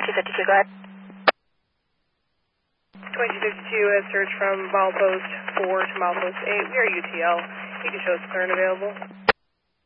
2252, go ahead. 2252 has searched from milepost 4 to milepost 8. We are UTL. You can show us clearance available.